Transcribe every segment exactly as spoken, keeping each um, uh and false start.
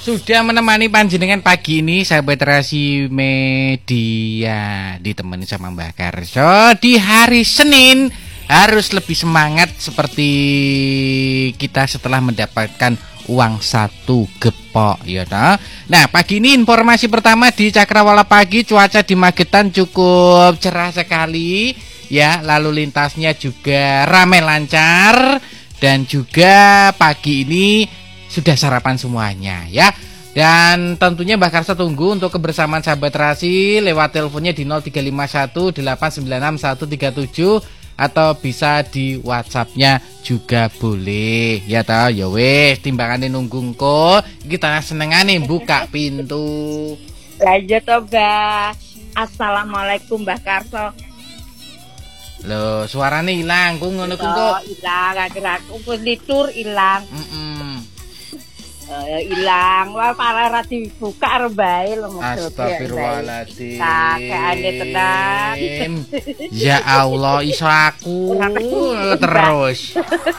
sudah menemani panjenengan pagi ini sahabat Rasi Media, ditemani sama Mbah Karso di hari Senin. Harus lebih semangat seperti kita setelah mendapatkan uang satu gepok ya toh. Nah, pagi ini informasi pertama di Cakrawala Pagi, cuaca di Magetan cukup cerah sekali ya, lalu lintasnya juga ramai lancar dan juga pagi ini sudah sarapan semuanya ya. Dan tentunya Mbah Karsa tunggu untuk kebersamaan sahabat Rasi lewat teleponnya di nol tiga lima satu delapan sembilan enam satu tiga tujuh atau bisa di WhatsApp-nya juga boleh ya toh. Ya wis timbangane nunggu engko kita senengane buka pintu. Lanjut toh, Mbah. Assalamualaikum Mbah Karso. Loh, suarane ilang ku ngono ku kok. Ilang, akhir aku litur ilang. Heeh. Eh ilang, wah para ra dibuka arep bae lho maksud. Astagfirullahaladzim. Kakeane tenan. Ya Allah, iso aku terus.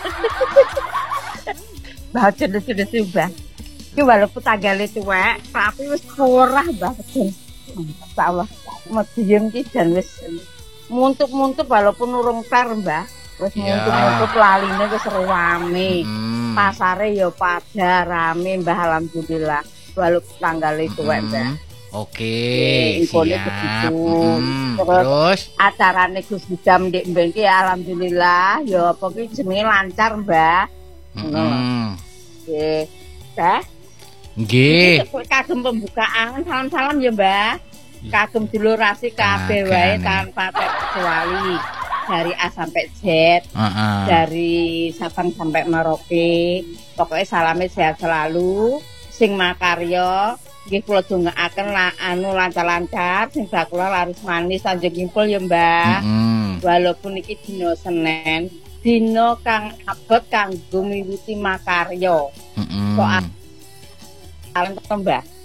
Bah sudah sudah. Ki walaupun tanggalnya tuwek, tapi wis murah banget. Masyaallah. Medhiem ki jan wis muntuk-muntuk walaupun urung tar, Mbah. Wis muntuk-muntuk laline wis rame. Pasare ya pada rame Mbah, alhamdulillah. Walaupun tanggal itu Mbah. Oke, siap. Mm, terus, terus acarane Gus Hidam ndek mben ki alhamdulillah ya apa ki jenenge lancar, Mbah. Ngono. Nggih. Mbah. Nggih. Kagem pembukaan salam-salam ya, Mbah. Kagem dulur Rasi kabeh wae tanpa kecuali. Dari A sampai Z, uh-uh. dari Sabang sampai Merauke, pokoknya salamnya sehat selalu, sing makaryo, nggih kula dongaaken la anu lancar-lancar, sing bakula laris manis sanjengipun ya Mbah. Mm-hmm. Walaupun iki dina Senin, dina kang abot kanggo miwiti makaryo. Mm-hmm. Soal salam Mbah.